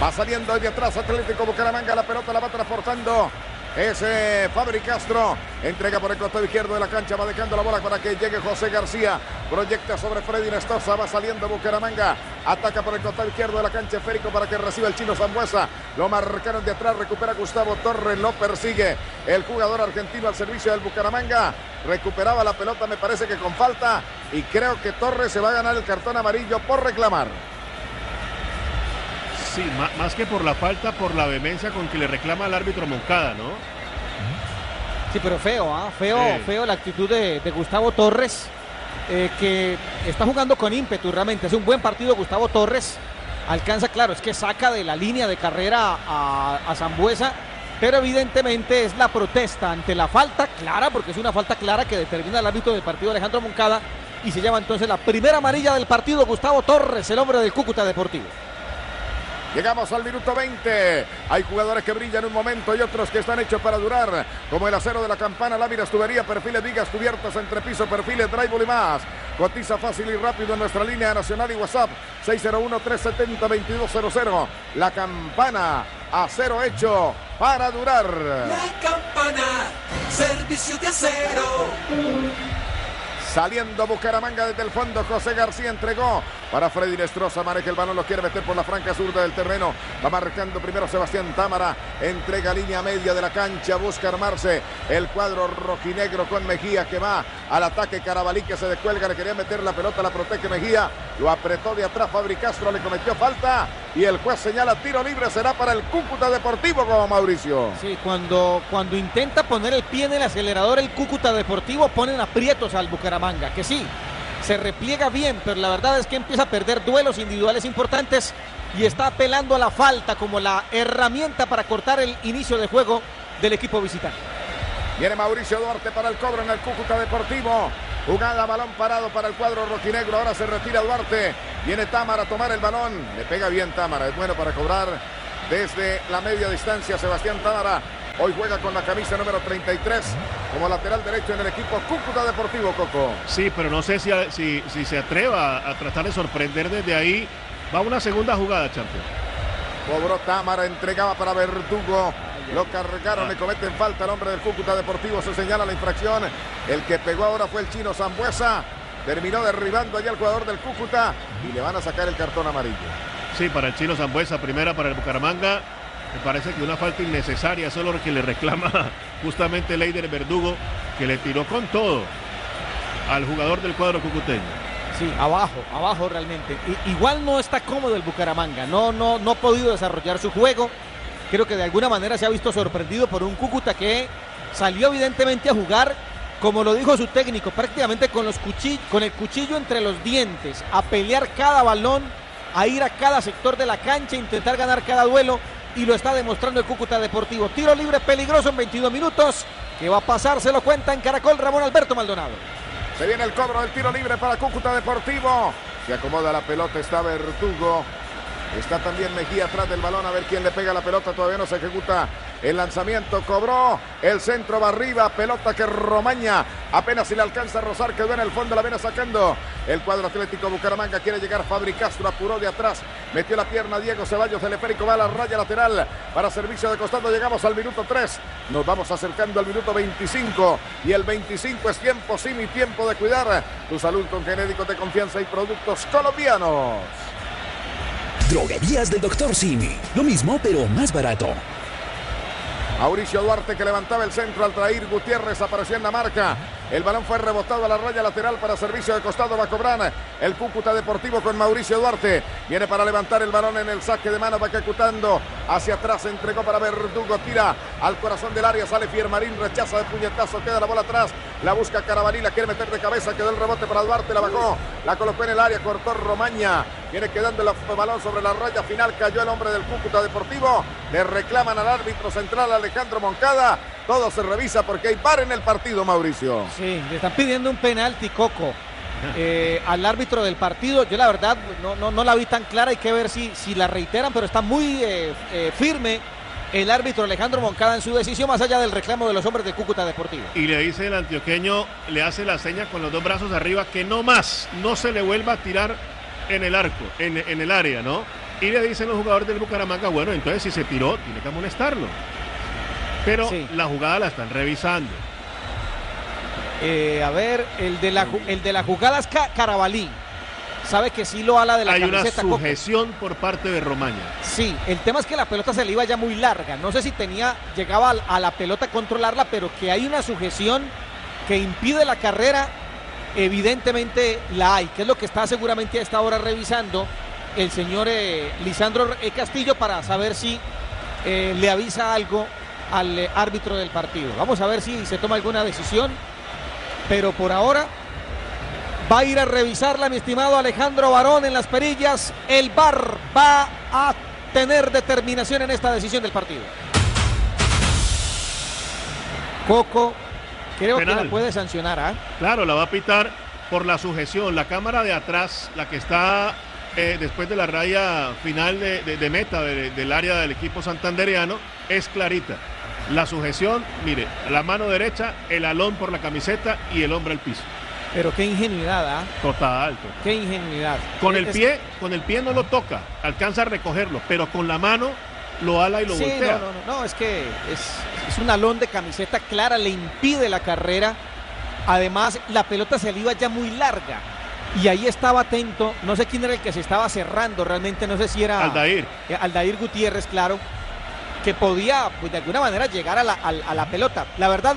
Va saliendo de atrás Atlético Bucaramanga. La pelota la va transportando. Ese Fabri Castro entrega por el costado izquierdo de la cancha, va dejando la bola para que llegue José García, proyecta sobre Freddy Nestosa, va saliendo Bucaramanga, ataca por el costado izquierdo de la cancha Férico para que reciba el chino Sambuesa, lo marcaron de atrás, recupera Gustavo Torres, lo persigue el jugador argentino al servicio del Bucaramanga, recuperaba la pelota me parece que con falta y creo que Torres se va a ganar el cartón amarillo por reclamar. Sí, más que por la falta, por la vehemencia con que le reclama al árbitro Moncada, ¿no? Sí, pero feo, feo la actitud de Gustavo Torres, que está jugando con ímpetu realmente. Hace un buen partido Gustavo Torres, alcanza, claro, es que saca de la línea de carrera a Sambuesa, pero evidentemente es la protesta ante la falta clara, porque es una falta clara que determina el árbitro del partido Alejandro Moncada, y se llama entonces la primera amarilla del partido. Gustavo Torres, el hombre del Cúcuta Deportivo. Llegamos al minuto 20. Hay jugadores que brillan un momento y otros que están hechos para durar. Como el acero de la campana, láminas, tubería, perfiles, vigas, cubiertas, entrepiso, perfiles, drywall y más. Cotiza fácil y rápido en nuestra línea nacional y WhatsApp 601-370-2200. La campana, acero hecho para durar. La campana, servicio de acero. Saliendo Bucaramanga desde el fondo, José García entregó para Freddy Nestroza, maneja el balón, lo quiere meter por la franca zurda del terreno, va marcando primero Sebastián Támara, entrega línea media de la cancha, busca armarse el cuadro rojinegro con Mejía que va al ataque, Carabalí que se descuelga, le quería meter la pelota, la protege Mejía, lo apretó de atrás Fabri Castro, le cometió falta y el juez señala tiro libre, será para el Cúcuta Deportivo como Mauricio. Sí, cuando intenta poner el pie en el acelerador el Cúcuta Deportivo, ponen aprietos al Bucaramanga, que sí, se repliega bien, pero la verdad es que empieza a perder duelos individuales importantes y está apelando a la falta como la herramienta para cortar el inicio de juego del equipo visitante. Viene Mauricio Duarte para el cobro en el Cúcuta Deportivo. Jugada, balón parado para el cuadro rojinegro. Ahora se retira Duarte. Viene Támara a tomar el balón. Le pega bien Támara. Es bueno para cobrar desde la media distancia. Sebastián Támara hoy juega con la camisa número 33 como lateral derecho en el equipo Cúcuta Deportivo, Coco. Sí, pero no sé si se atreva a tratar de sorprender desde ahí. Va una segunda jugada, Champion. Cobró Támara, entregaba para Verdugo. Lo cargaron, le cometen falta al hombre del Cúcuta Deportivo, se señala la infracción. El que pegó ahora fue el chino Sambuesa. Terminó derribando allá al jugador del Cúcuta y le van a sacar el cartón amarillo. Sí, para el chino Sambuesa, primera para el Bucaramanga. Me parece que una falta innecesaria, solo lo que le reclama justamente Leider Verdugo, que le tiró con todo al jugador del cuadro cucuteño. Sí, abajo realmente. Igual no está cómodo el Bucaramanga, no ha podido desarrollar su juego. Creo que de alguna manera se ha visto sorprendido por un Cúcuta que salió evidentemente a jugar, como lo dijo su técnico, prácticamente con el cuchillo entre los dientes, a pelear cada balón, a ir a cada sector de la cancha, intentar ganar cada duelo, y lo está demostrando el Cúcuta Deportivo. Tiro libre peligroso en 22 minutos. ¿Qué va a pasar? Se lo cuenta en Caracol Ramón Alberto Maldonado. Se viene el cobro del tiro libre para Cúcuta Deportivo. Se acomoda la pelota, está Verdugo. Está también Mejía atrás del balón, a ver quién le pega la pelota, todavía no se ejecuta el lanzamiento, cobró, el centro va arriba, pelota que Romaña, apenas si le alcanza a rozar, quedó en el fondo, la viene sacando el cuadro Atlético Bucaramanga, quiere llegar Fabri Castro, apuró de atrás, metió la pierna Diego Ceballos, teleférico va a la raya lateral, para servicio de costado, llegamos al minuto 3, nos vamos acercando al minuto 25, y el 25 es tiempo, sí, mi tiempo de cuidar tu salud con genéticos de confianza y productos colombianos. Droguerías del Dr. Simi. Lo mismo, pero más barato. Mauricio Duarte que levantaba el centro al traer Gutiérrez, apareció en la marca. El balón fue rebotado a la raya lateral para servicio de costado, va a cobrar el Cúcuta Deportivo con Mauricio Duarte. Viene para levantar el balón en el saque de mano, va ejecutando hacia atrás, entregó para Verdugo, tira al corazón del área, sale Fiermarín, rechaza de puñetazo, queda la bola atrás, la busca Carabalí, la quiere meter de cabeza, quedó el rebote para Duarte, la bajó, la colocó en el área, cortó Romaña, viene quedando el balón sobre la raya final, cayó el hombre del Cúcuta Deportivo, le reclaman al árbitro central Alejandro Moncada, todo se revisa porque hay VAR en el partido, Mauricio. Sí, le están pidiendo un penalti, Coco, al árbitro del partido. Yo la verdad no la vi tan clara, hay que ver si la reiteran, pero está muy firme el árbitro Alejandro Moncada en su decisión, más allá del reclamo de los hombres de Cúcuta Deportivo. Y le dice el antioqueño, le hace la seña con los dos brazos arriba, que no más, no se le vuelva a tirar en el arco, en el área, ¿no? Y le dicen los jugadores del Bucaramanga, bueno, entonces si se tiró, tiene que amonestarlo. Pero Sí. la jugada la están revisando. A ver, el de la jugada es Carabalí. Sabe que sí lo ala de la Hay una camiseta. Coco. sujeción por parte de Romaña. Sí, el tema es que la pelota se le iba ya muy larga. No sé si llegaba a la pelota a controlarla, pero que hay una sujeción que impide la carrera, evidentemente la hay, que es lo que está seguramente a esta hora revisando el señor Lisandro Castillo para saber si le avisa algo al árbitro del partido. Vamos a ver si se toma alguna decisión, pero por ahora va a ir a revisarla mi estimado Alejandro Barón en las perillas. El VAR va a tener determinación en esta decisión del partido. Coco, creo Penal. que la puede sancionar, ¿ah? Claro, la va a pitar por la sujeción. La cámara de atrás, la que está después de la raya final de meta del área del equipo santandereano, es clarita. La sujeción, mire, la mano derecha, el alón por la camiseta y el hombre al piso. Pero qué ingenuidad, ¿ah? Total. Qué ingenuidad. Con el pie no lo toca, alcanza a recogerlo, pero con la mano lo ala y lo Sí, voltea. no, es que es un alón de camiseta clara, le impide la carrera. Además, la pelota se le iba ya muy larga. Y ahí estaba atento, no sé quién era el que se estaba cerrando, realmente no sé si era Aldair Gutiérrez, claro, que podía pues, de alguna manera llegar a la pelota. La verdad,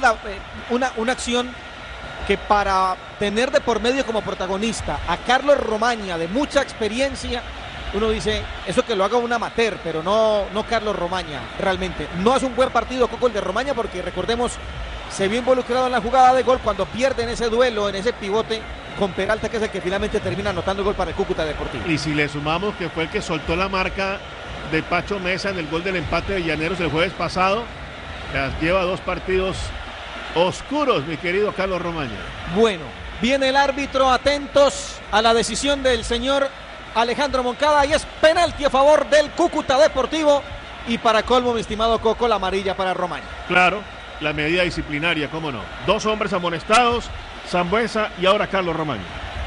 una acción que para tener de por medio como protagonista a Carlos Romaña, de mucha experiencia, uno dice, eso que lo haga un amateur, pero no Carlos Romaña, realmente. No es un buen partido, Coco, el de Romaña, porque recordemos, se vio involucrado en la jugada de gol cuando pierde en ese duelo, en ese pivote con Peralta, que es el que finalmente termina anotando el gol para el Cúcuta Deportivo. Y si le sumamos que fue el que soltó la marca de Pacho Mesa en el gol del empate de Llaneros el jueves pasado, lleva 2 partidos oscuros, mi querido Carlos Romaña. Bueno, viene el árbitro, atentos a la decisión del señor Alejandro Moncada, y es penalti a favor del Cúcuta Deportivo, y para colmo, mi estimado Coco, la amarilla para Romaña. Claro, la medida disciplinaria, cómo no. 2 hombres amonestados, Sambueza y ahora Carlos Romaña.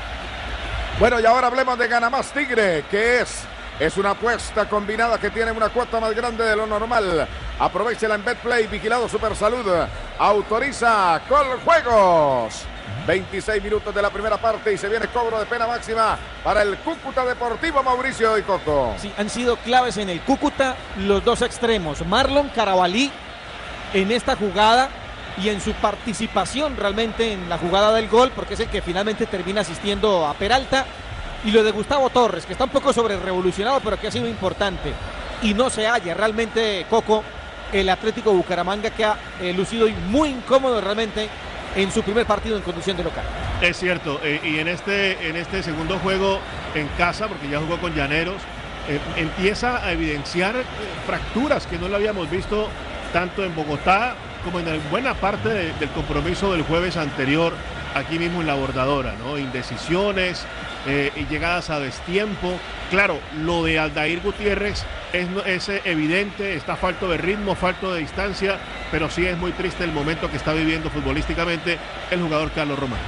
Bueno, y ahora hablemos de Gana Más Tigre, que es una apuesta combinada que tiene una cuota más grande de lo normal. Aprovechela en BetPlay, vigilado Supersalud. Autoriza Coljuegos. 26 minutos de la primera parte y se viene cobro de pena máxima para el Cúcuta Deportivo, Mauricio y Coco. Sí, han sido claves en el Cúcuta los dos extremos. Marlon Carabalí en esta jugada y en su participación realmente en la jugada del gol, porque es el que finalmente termina asistiendo a Peralta. Y lo de Gustavo Torres, que está un poco sobre revolucionado, pero que ha sido importante. Y no se halla realmente, Coco, el Atlético Bucaramanga, que ha lucido muy incómodo realmente en su primer partido en conducción de local. Es cierto, y en este segundo juego en casa, porque ya jugó con Llaneros, empieza a evidenciar fracturas que no lo habíamos visto tanto en Bogotá como en buena parte del compromiso del jueves anterior, aquí mismo en la Bordadora, ¿no? Indecisiones y llegadas a destiempo. Claro, lo de Aldair Gutiérrez es evidente, está falto de ritmo, falto de distancia, pero sí es muy triste el momento que está viviendo futbolísticamente el jugador Carlos Román.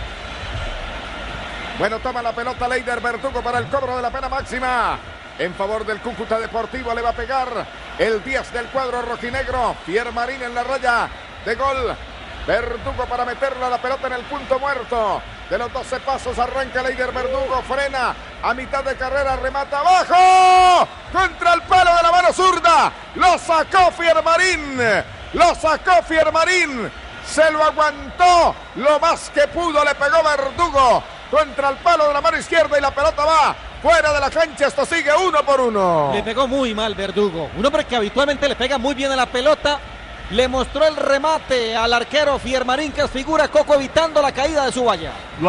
Bueno, toma la pelota Leider Verdugo para el cobro de la pena máxima. En favor del Cúcuta Deportivo le va a pegar el 10 del cuadro rojinegro. Pierre Marín en la raya de gol. Verdugo para meterla la pelota en el punto muerto. De los 12 pasos arranca Leider Verdugo, frena a mitad de carrera, remata abajo. Contra el palo de la mano zurda. Lo sacó Pierre Marín. Lo sacó Pierre Marín. Se lo aguantó lo más que pudo. Le pegó Verdugo contra el palo de la mano izquierda y la pelota va fuera de la cancha. Esto sigue 1-1. Le pegó muy mal Verdugo. Un hombre que habitualmente le pega muy bien a la pelota. Le mostró el remate al arquero Fiermarín, que figura, Coco, evitando la caída de su valla. Lo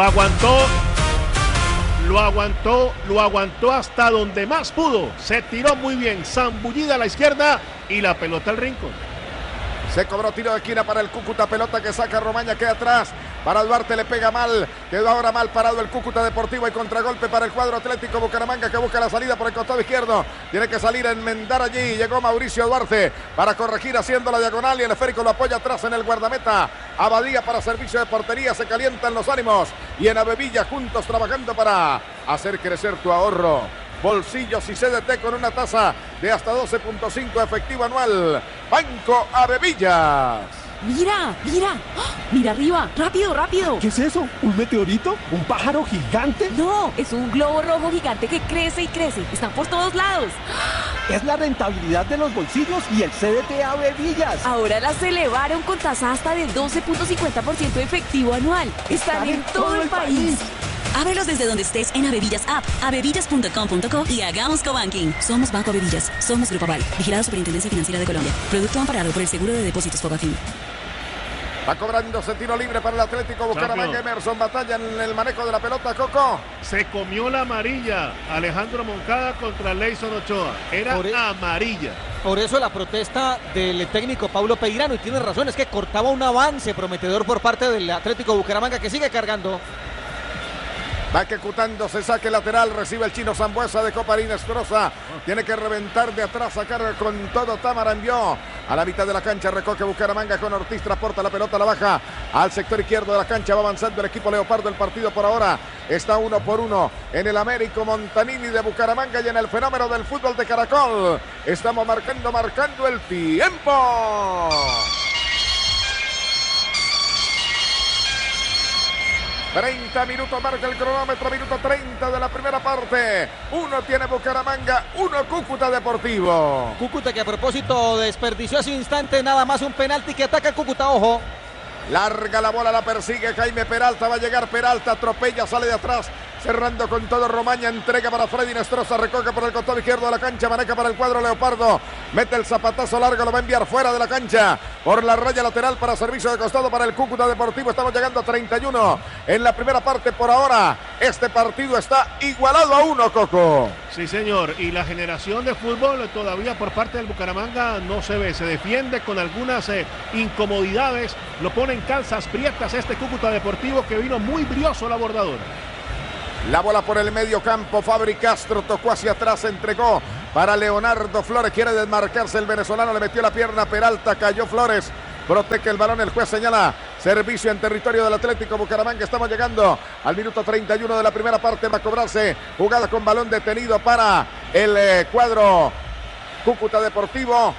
aguantó hasta donde más pudo. Se tiró muy bien, zambullida a la izquierda y la pelota al rincón. Se cobró tiro de esquina para el Cúcuta, pelota que saca Romaña, queda atrás. Para Duarte le pega mal, quedó ahora mal parado el Cúcuta Deportivo y contragolpe para el cuadro Atlético Bucaramanga, que busca la salida por el costado izquierdo. Tiene que salir a enmendar allí. Llegó Mauricio Duarte para corregir haciendo la diagonal y el esférico lo apoya atrás en el guardameta. Abadía para servicio de portería, se calientan los ánimos y en Avevilla juntos trabajando para hacer crecer tu ahorro. bolsillos y CDT con una tasa de hasta 12.5 efectivo anual. Banco Avevillas. Mira, mira, ¡ah! Mira arriba, rápido, rápido. ¿Qué es eso? ¿Un meteorito? ¿Un pájaro gigante? No, es un globo rojo gigante que crece y crece. Están por todos lados. Es la rentabilidad de los bolsillos y el CDT Avevillas. Ahora las elevaron con tasa hasta del 12.50% efectivo anual. Están en todo el país. Ábrelos desde donde estés en Avevillas App, avevillas.com.co y hagamos cobanking. Somos Banco Avevillas, somos Grupo Aval, vigilado Superintendencia Financiera de Colombia. Producto amparado por el Seguro de Depósitos Fogafín. Va cobrándose tiro libre para el Atlético Bucaramanga. Emerson Batalla en el manejo de la pelota, Coco. Se comió la amarilla Alejandro Moncada contra Leyson Ochoa. Era amarilla. Por eso la protesta del técnico Paulo Peirano, y tiene razón, es que cortaba un avance prometedor por parte del Atlético Bucaramanga, que sigue cargando. Va ejecutándose, saque lateral, recibe el chino Sambuesa de Coparín Estroza. Tiene que reventar de atrás, sacar con todo. Támara envió a la mitad de la cancha, recoge Bucaramanga con Ortiz, transporta la pelota, la baja al sector izquierdo de la cancha. Va avanzando el equipo Leopardo, el partido por ahora está 1-1 en el Américo Montanini de Bucaramanga y en el fenómeno del fútbol de Caracol. Estamos marcando el tiempo. 30 minutos marca el cronómetro, minuto 30 de la primera parte. 1 tiene Bucaramanga, 1 Cúcuta Deportivo. Cúcuta que a propósito desperdició ese instante nada más un penalti que ataca Cúcuta, ojo. Larga la bola, la persigue Jaime Peralta, va a llegar Peralta, atropella, sale de atrás, cerrando con todo Romaña, entrega para Freddy Nestroza, recoge por el costado izquierdo de la cancha, maneja para el cuadro Leopardo, mete el zapatazo largo, lo va a enviar fuera de la cancha, por la raya lateral para servicio de costado para el Cúcuta Deportivo. Estamos llegando a 31 en la primera parte. Por ahora este partido está igualado a 1, Coco. Sí, señor, y la generación de fútbol todavía por parte del Bucaramanga no se ve, se defiende con algunas incomodidades, lo pone en calzas prietas este Cúcuta Deportivo que vino muy brioso la bordadora. La bola por el medio campo, Fabri Castro tocó hacia atrás, entregó para Leonardo Flores, quiere desmarcarse el venezolano, le metió la pierna Peralta, cayó Flores, protege el balón, el juez señala servicio en territorio del Atlético Bucaramanga. Estamos llegando al minuto 31 de la primera parte, va a cobrarse jugada con balón detenido para el cuadro Cúcuta Deportivo.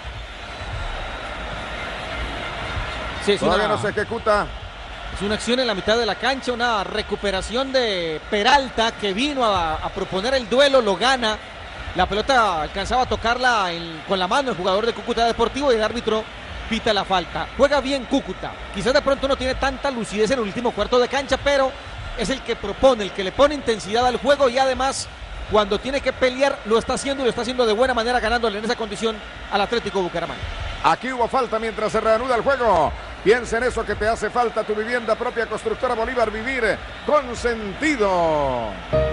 Sí, todavía no se ejecuta. Es una acción en la mitad de la cancha, una recuperación de Peralta que vino a proponer el duelo, lo gana. La pelota alcanzaba a tocarla con la mano el jugador de Cúcuta Deportivo y el árbitro pita la falta. Juega bien Cúcuta. Quizás de pronto no tiene tanta lucidez en el último cuarto de cancha, pero es el que propone, el que le pone intensidad al juego y además cuando tiene que pelear lo está haciendo y lo está haciendo de buena manera, ganándole en esa condición al Atlético Bucaramanga. Aquí hubo falta mientras se reanuda el juego. Piensa en eso que te hace falta, tu vivienda propia, Constructora Bolívar, vivir con sentido.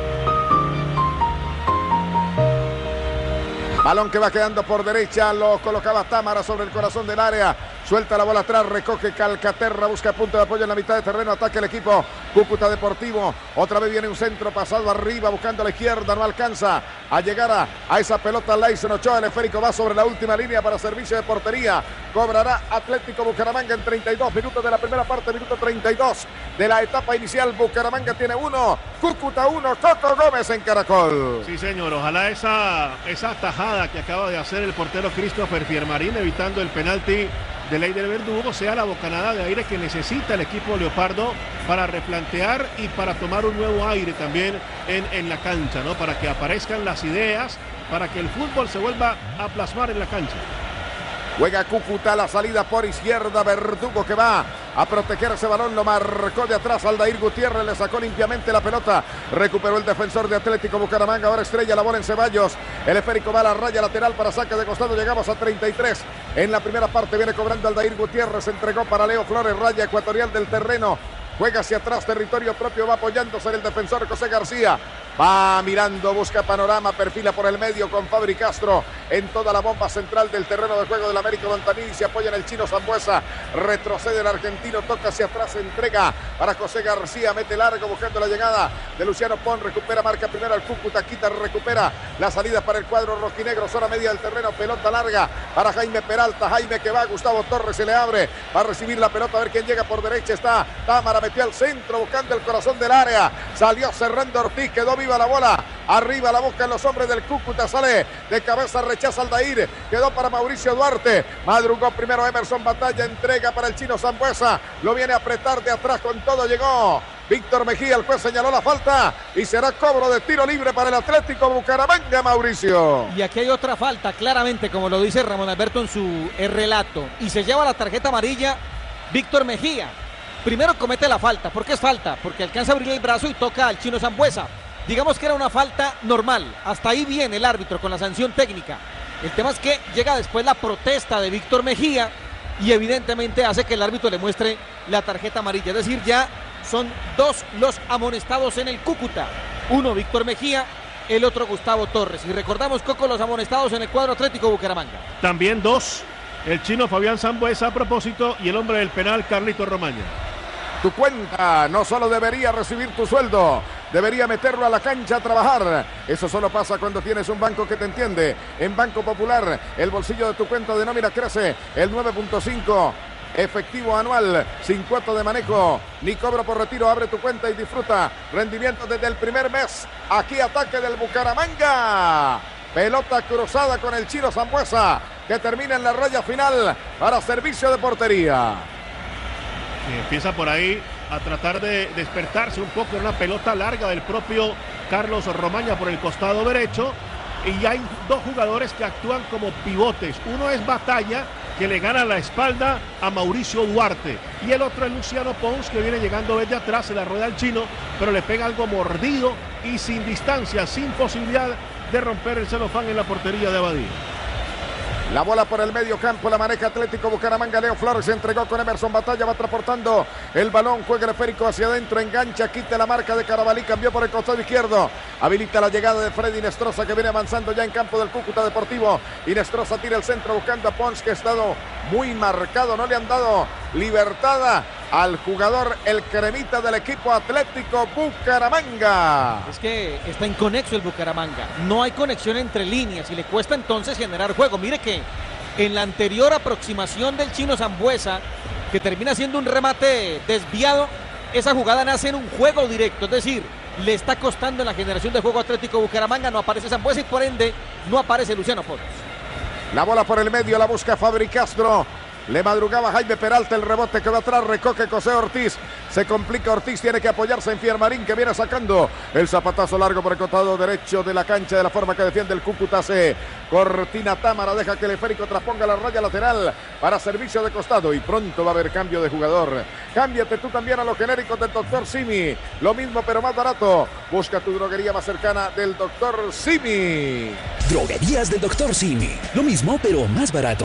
Balón que va quedando por derecha, lo colocaba Támara sobre el corazón del área. Suelta la bola atrás, recoge Calcaterra, busca punto de apoyo en la mitad de terreno, ataca el equipo Cúcuta Deportivo. Otra vez viene un centro pasado arriba, buscando a la izquierda, no alcanza a llegar a esa pelota. Leyson Ochoa, el esférico va sobre la última línea para servicio de portería. Cobrará Atlético Bucaramanga en 32 minutos de la primera parte, minuto 32 de la etapa inicial. Bucaramanga tiene 1, Cúcuta 1, Coco Gómez en Caracol. Sí, señor, ojalá esa tajada que acaba de hacer el portero Christopher Fiermarín, evitando el penalti de Leider Verdugo, sea la bocanada de aire que necesita el equipo Leopardo para replantear y para tomar un nuevo aire también en la cancha, ¿no? Para que aparezcan las ideas, para que el fútbol se vuelva a plasmar en la cancha. Juega Cúcuta, la salida por izquierda, Verdugo que va a proteger ese balón, lo marcó de atrás Aldair Gutiérrez, le sacó limpiamente la pelota, recuperó el defensor de Atlético Bucaramanga, ahora estrella la bola en Ceballos, el esférico va a la raya lateral para saque de costado, llegamos a 33, en la primera parte viene cobrando Aldair Gutiérrez, entregó para Leo Flores, raya ecuatorial del terreno, juega hacia atrás, territorio propio, va apoyándose en el defensor José García, va mirando, busca panorama, perfila por el medio con Fabri Castro en toda la bomba central del terreno de juego del Américo Montanini, se apoya en el chino Sambuesa, retrocede el argentino, toca hacia atrás, entrega para José García, mete largo buscando la llegada de Luciano Pon, recupera, marca primero al Cúcuta, quita, recupera la salida para el cuadro rojinegro, zona media del terreno, pelota larga para Jaime Peralta, Jaime que va, Gustavo Torres se le abre, va a recibir la pelota, a ver quién llega por derecha, está Támara, metió al centro buscando el corazón del área, salió cerrando Ortiz, quedó viva la bola Arriba la buscan los hombres del Cúcuta. Sale de cabeza, rechaza Aldair. Quedó para Mauricio Duarte. Madrugó primero Emerson Batalla. Entrega para el chino Sambueza. Lo viene a apretar de atrás con todo. Llegó Víctor Mejía. El juez señaló la falta. Y será cobro de tiro libre para el Atlético Bucaramanga, Mauricio. Y aquí hay otra falta, claramente, como lo dice Ramón Alberto en su relato. Y se lleva la tarjeta amarilla Víctor Mejía. Primero comete la falta. ¿Por qué es falta? Porque alcanza a abrir el brazo y toca al chino Sambueza. Digamos que era una falta normal. Hasta ahí viene el árbitro con la sanción técnica. El tema es que llega después la protesta de Víctor Mejía y evidentemente hace que el árbitro le muestre la tarjeta amarilla. Es decir, ya son dos los amonestados en el Cúcuta. Uno Víctor Mejía, el otro Gustavo Torres. Y recordamos, Coco, los amonestados en el cuadro Atlético Bucaramanga. También dos, el chino Fabián Sambueza a propósito y el hombre del penal Carlito Romaña. Tu cuenta no solo debería recibir tu sueldo, debería meterlo a la cancha a trabajar. Eso solo pasa cuando tienes un banco que te entiende. En Banco Popular, el bolsillo de tu cuenta de nómina crece el 9.5 efectivo anual, sin cuota de manejo ni cobro por retiro. Abre tu cuenta y disfruta rendimiento desde el primer mes. Aquí ataque del Bucaramanga. Pelota cruzada con el chino Sambueza, que termina en la raya final para servicio de portería. Empieza por ahí a tratar de despertarse un poco en una pelota larga del propio Carlos Romaña por el costado derecho. Y hay dos jugadores que actúan como pivotes. Uno es Batalla, que le gana la espalda a Mauricio Duarte. Y el otro es Luciano Pons, que viene llegando desde atrás, se la rueda al chino, pero le pega algo mordido y sin distancia, sin posibilidad de romper el celofán en la portería de Abadía. La bola por el medio campo, la maneja Atlético Bucaramanga. Leo Flores se entregó con Emerson Batalla, va transportando el balón, juega el esférico hacia adentro, engancha, quita la marca de Carabalí, cambió por el costado izquierdo, habilita la llegada de Freddy Inestrosa, que viene avanzando ya en campo del Cúcuta Deportivo. Inestrosa tira el centro buscando a Pons, que ha estado muy marcado, no le han dado libertad al jugador, el cremita del equipo Atlético Bucaramanga. Es que está inconexo el Bucaramanga, no hay conexión entre líneas y le cuesta entonces generar juego. Mire que en la anterior aproximación del chino Sambueza, que termina siendo un remate desviado, esa jugada nace en un juego directo, es decir, le está costando en la generación de juego Atlético Bucaramanga. No aparece Sambueza y por ende no aparece Luciano Pons. La bola por el medio, la busca Fabri Castro. Le madrugaba Jaime Peralta, el rebote quedó atrás, recoge José Ortiz. Se complica Ortiz, tiene que apoyarse en Fiermarín, que viene sacando el zapatazo largo por el costado derecho de la cancha, de la forma que defiende el Cúcuta. Se cortina Támara, deja que el esférico trasponga la raya lateral para servicio de costado. Y pronto va a haber cambio de jugador. Cámbiate tú también a los genéricos del Dr. Simi. Lo mismo pero más barato. Busca tu droguería más cercana del Dr. Simi. Droguerías del Dr. Simi. Lo mismo pero más barato.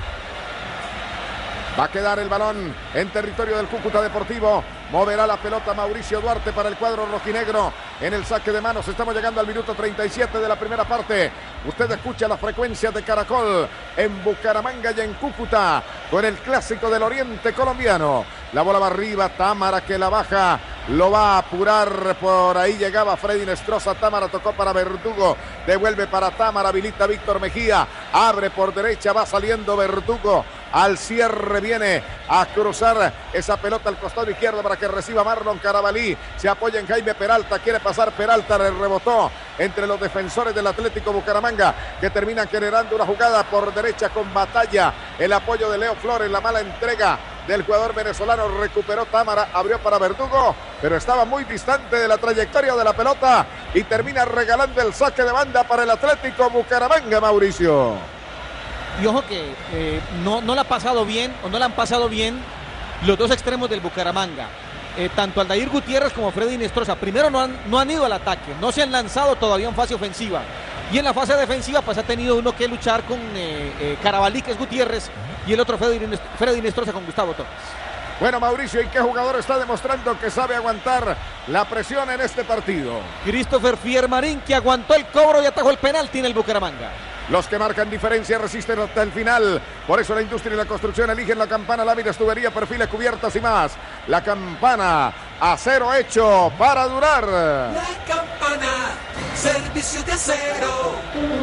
Va a quedar el balón en territorio del Cúcuta Deportivo. Moverá la pelota Mauricio Duarte para el cuadro rojinegro en el saque de manos. Estamos llegando al minuto 37 de la primera parte. Usted escucha la frecuencia de Caracol en Bucaramanga y en Cúcuta con el clásico del oriente colombiano. La bola va arriba, Támara que la baja, lo va a apurar, por ahí llegaba Freddy Inestrosa, Támara tocó para Verdugo, devuelve para Támara, habilita Víctor Mejía, abre por derecha, va saliendo Verdugo, al cierre viene a cruzar esa pelota al costado izquierdo para que reciba Marlon Carabalí, se apoya en Jaime Peralta, quiere pasar Peralta, le rebotó entre los defensores del Atlético Bucaramanga, que terminan generando una jugada por derecha con Batalla, el apoyo de Leo Flores, la mala entrega del jugador venezolano, recuperó Támara, abrió para Verdugo, pero estaba muy distante de la trayectoria de la pelota y termina regalando el saque de banda para el Atlético Bucaramanga, Mauricio. Y ojo que no la ha pasado bien, o no la han pasado bien los dos extremos del Bucaramanga. Tanto Aldair Gutiérrez como Freddy Inestrosa. Primero no han ido al ataque, no se han lanzado todavía en fase ofensiva. Y en la fase defensiva pues ha tenido uno que luchar con Carabalí, que es Gutiérrez, y el otro Freddy Inestrosa con Gustavo Torres. Bueno, Mauricio, ¿y qué jugador está demostrando que sabe aguantar la presión en este partido? Christopher Fiermarín, que aguantó el cobro y atajó el penalti en el Bucaramanga. Los que marcan diferencia resisten hasta el final. Por eso la industria y la construcción eligen la Campana, láminas, tubería, perfiles, cubiertas y más. La Campana, acero hecho para durar. La Campana, servicio de acero.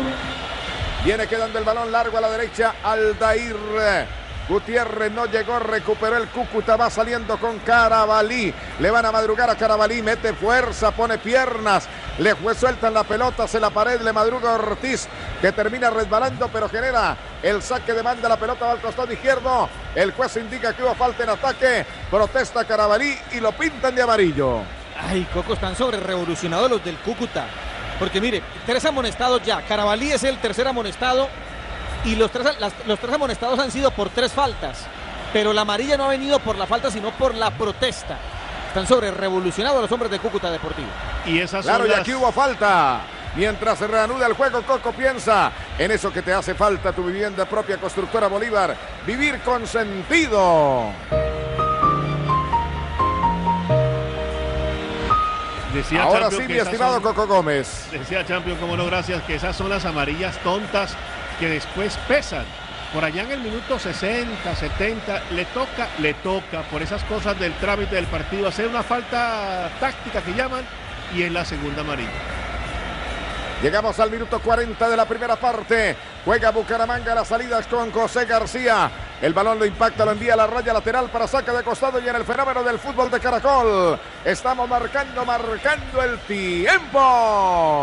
Viene quedando el balón largo a la derecha, Aldair Gutiérrez no llegó, recuperó el Cúcuta, va saliendo con Carabalí, le van a madrugar a Carabalí, mete fuerza, pone piernas, le fue suelta en la pelota, se la pared, le madruga Ortiz, que termina resbalando, pero genera el saque de banda, la pelota va al costado izquierdo, el juez indica que hubo falta en ataque, protesta Carabalí y lo pintan de amarillo. Ay, Coco, están sobre revolucionados los del Cúcuta, porque mire, 3 amonestados ya, Carabalí es el tercer amonestado, y los tres amonestados han sido por 3 faltas, pero la amarilla no ha venido por la falta, sino por la protesta. Están sobre revolucionados los hombres de Cúcuta Deportivo. Y esas claro, son y aquí hubo falta. Mientras se reanuda el juego, Coco piensa en eso que te hace falta, tu vivienda propia, Constructora Bolívar. Vivir con sentido. Decía ahora Champion, sí, mi estimado Coco Gómez. Decía Champion, como no, gracias, que esas son las amarillas tontas que después pesan. Por allá en el minuto 60, 70, le toca por esas cosas del trámite del partido hacer una falta táctica que llaman, y es la segunda amarilla. Llegamos al minuto 40 de la primera parte. Juega Bucaramanga las salidas con José García. El balón lo impacta, lo envía a la raya lateral para saque de costado, y en el fenómeno del fútbol de Caracol estamos marcando el tiempo.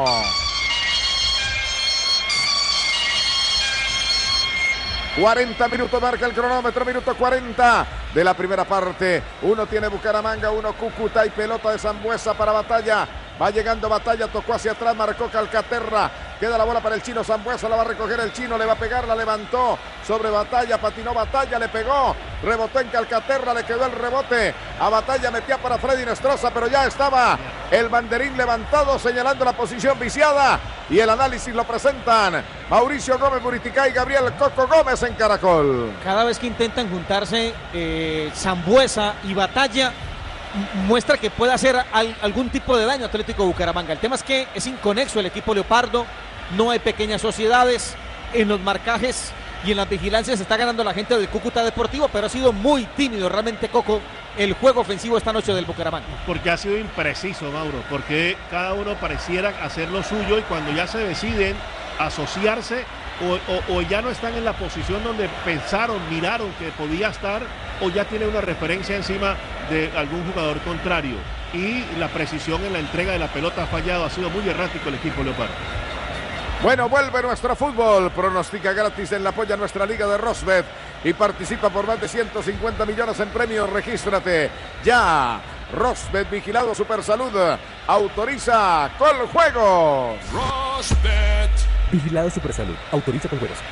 ...40 minutos marca el cronómetro, minuto 40 de la primera parte. Uno tiene Bucaramanga, uno Cúcuta, y pelota de Sambueza para Batalla. Va llegando Batalla, tocó hacia atrás, marcó Calcaterra. Queda la bola para el chino Sambueza, la va a recoger el chino, le va a pegar, la levantó sobre Batalla, patinó Batalla, le pegó, rebotó en Calcaterra, le quedó el rebote. A Batalla metía para Freddy Nestroza, pero ya estaba el banderín levantado señalando la posición viciada. Y el análisis lo presentan Mauricio Gómez Muriticá y Gabriel Coco Gómez en Caracol. Cada vez que intentan juntarse Sambueza y Batalla, muestra que puede hacer algún tipo de daño a Atlético Bucaramanga. El tema es que es inconexo el equipo leopardo, no hay pequeñas sociedades, en los marcajes y en las vigilancias se está ganando la gente del Cúcuta Deportivo, pero ha sido muy tímido realmente, Coco, el juego ofensivo esta noche del Bucaramanga. Porque ha sido impreciso, Mauro, porque cada uno pareciera hacer lo suyo, y cuando ya se deciden asociarse o ya no están en la posición donde pensaron, miraron que podía estar, o ya tiene una referencia encima de algún jugador contrario, y la precisión en la entrega de la pelota ha fallado, ha sido muy errático el equipo leopardo. Bueno, vuelve nuestro fútbol. Pronostica gratis en la polla nuestra liga de Rosbet y participa por más de 150 millones en premios. Regístrate ya. Rosbet, vigilado Supersalud, autoriza con juegos. Rosbet, vigilado Supersalud, autoriza con juegos.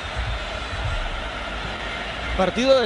Partido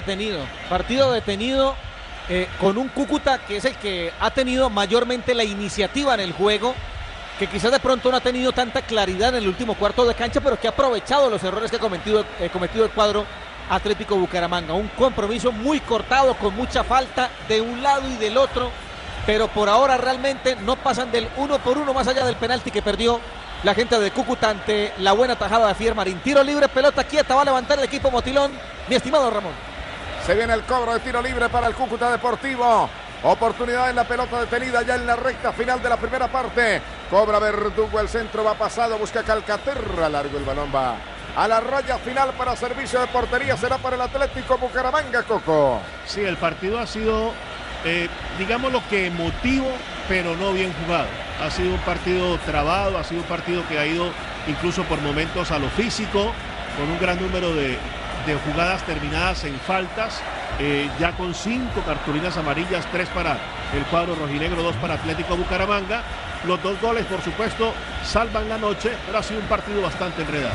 detenido con un Cúcuta que es el que ha tenido mayormente la iniciativa en el juego, que quizás de pronto no ha tenido tanta claridad en el último cuarto de cancha, pero que ha aprovechado los errores que ha cometido el cuadro Atlético Bucaramanga. Un compromiso muy cortado, con mucha falta de un lado y del otro, pero por ahora realmente no pasan del 1-1, más allá del penalti que perdió la gente de Cúcuta ante la buena tajada de Fier Marín. Tiro libre, pelota quieta, va a levantar el equipo Motilón, mi estimado Ramón. Se viene el cobro de tiro libre para el Cúcuta Deportivo. Oportunidad en la pelota detenida ya en la recta final de la primera parte. Cobra Verdugo, el centro va pasado, busca Calcaterra, largo el balón, va a la raya final para servicio de portería, será para el Atlético Bucaramanga, Coco. Sí, el partido ha sido, digamos lo que emotivo, pero no bien jugado. Ha sido un partido trabado, ha sido un partido que ha ido incluso por momentos a lo físico, con un gran número de jugadas terminadas en faltas, ya con 5 cartulinas amarillas, 3 para el cuadro rojinegro, 2 para Atlético Bucaramanga. Los 2 goles, por supuesto, salvan la noche, pero ha sido un partido bastante enredado.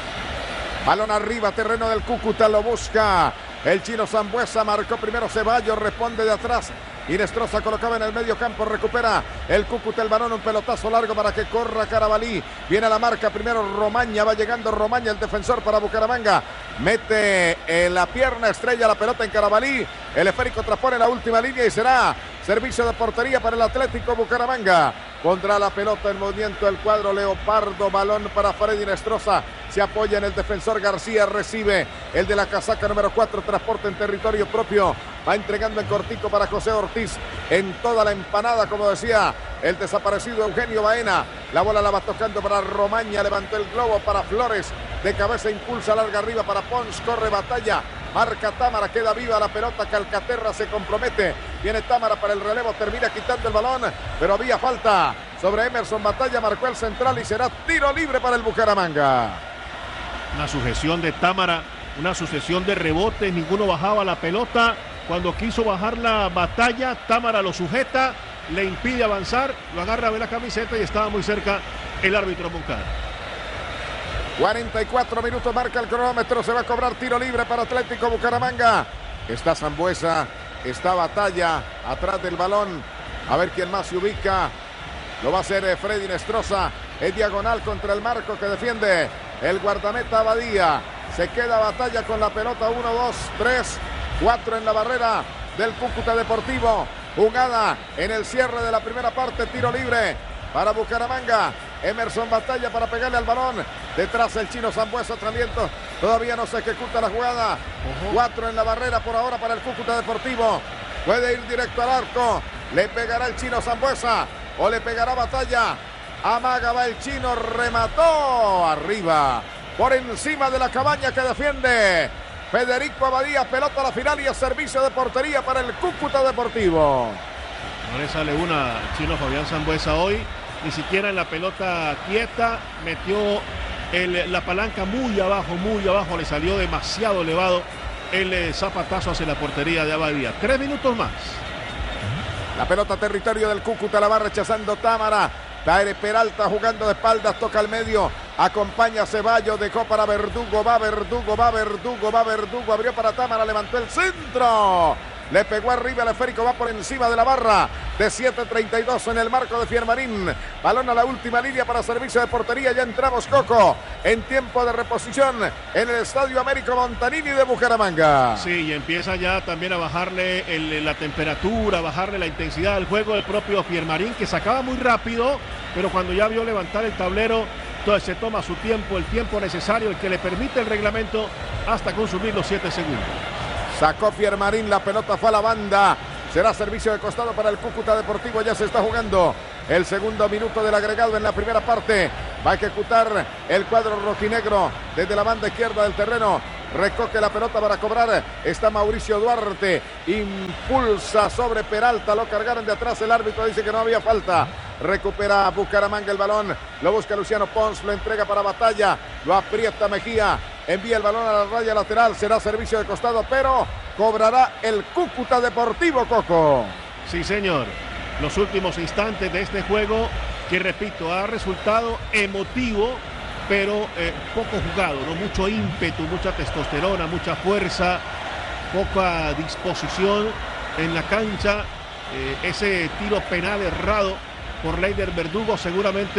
Balón arriba, terreno del Cúcuta, lo busca el chino Sambueza, marcó primero Ceballos, responde de atrás. Y Nestroza colocaba en el medio campo, recupera el Cúcuta el balón, un pelotazo largo para que corra Carabalí. Viene a la marca primero Romaña, va llegando Romaña, el defensor para Bucaramanga. Mete en la pierna, estrella la pelota en Carabalí. El esférico transpone la última línea y será servicio de portería para el Atlético Bucaramanga. Pondrá la pelota en movimiento el cuadro leopardo, balón para Freddy Nestroza. Se apoya en el defensor García, recibe el de la casaca número 4, transporte en territorio propio. Va entregando en cortico para José Ortiz en toda la empanada, como decía el desaparecido Eugenio Baena. La bola la va tocando para Romaña, levantó el globo para Flores. De cabeza impulsa larga arriba para Pons, corre Batalla. Marca Támara, queda viva la pelota, Calcaterra se compromete. Viene Támara para el relevo, termina quitando el balón, pero había falta sobre Emerson Batalla, marcó el central y será tiro libre para el Bucaramanga. Una sucesión de Támara, una sucesión de rebotes, ninguno bajaba la pelota. Cuando quiso bajar la Batalla, Támara lo sujeta, le impide avanzar, lo agarra de la camiseta y estaba muy cerca el árbitro Moncada. 44 minutos marca el cronómetro, se va a cobrar tiro libre para Atlético Bucaramanga. Está Sambueza, está Batalla atrás del balón. A ver quién más se ubica. Lo va a hacer Freddy Nestroza. Es diagonal contra el marco que defiende el guardameta Abadía. Se queda Batalla con la pelota. 1, 2, 3, 4 en la barrera del Cúcuta Deportivo. Jugada en el cierre de la primera parte. Tiro libre para Bucaramanga. Emerson Batalla para pegarle al balón. Detrás el chino Sambueza también. Todavía no se ejecuta la jugada. 4 en la barrera por ahora para el Cúcuta Deportivo. Puede ir directo al arco. Le pegará el chino Sambueza o le pegará Batalla. Amaga va el chino. Remató arriba. Por encima de la cabaña que defiende Federico Abadía. Pelota a la final y a servicio de portería para el Cúcuta Deportivo. No le sale una chino Fabián Sambueza hoy. Ni siquiera en la pelota quieta. Metió la palanca muy abajo. Le salió demasiado elevado el zapatazo hacia la portería de Abadía. 3 minutos más. La pelota territorio del Cúcuta la va rechazando Támara. Taire Peralta jugando de espaldas, toca al medio. Acompaña a Ceballos, dejó para Verdugo. Va Verdugo. Abrió para Támara, levantó el centro. Le pegó arriba el esférico, va por encima de la barra de 7.32 en el marco de Fiermarín. Balón a la última línea para servicio de portería. Ya entramos, Coco, en tiempo de reposición en el Estadio Américo Montanini de Bucaramanga. Sí, y empieza ya también a bajarle la temperatura, a bajarle la intensidad del juego del propio Fiermarín, que sacaba muy rápido, pero cuando ya vio levantar el tablero, entonces se toma su tiempo, el tiempo necesario, el que le permite el reglamento hasta consumir los 7 segundos. Sacó Fiermarín, la pelota fue a la banda. Será servicio de costado para el Cúcuta Deportivo. Ya se está jugando el segundo minuto del agregado en la primera parte. Va a ejecutar el cuadro rojinegro desde la banda izquierda del terreno. Recoge la pelota para cobrar. Está Mauricio Duarte. Impulsa sobre Peralta. Lo cargaron de atrás. El árbitro dice que no había falta. Recupera Bucaramanga el balón. Lo busca Luciano Pons. Lo entrega para Batalla. Lo aprieta Mejía. Envía el balón a la raya lateral. Será servicio de costado, pero cobrará el Cúcuta Deportivo, Coco. Sí, señor. Los últimos instantes de este juego, que repito, ha resultado emotivo, pero poco jugado, ¿no? Mucho ímpetu, mucha testosterona, mucha fuerza, poca disposición en la cancha. Ese tiro penal errado por Leider Verdugo seguramente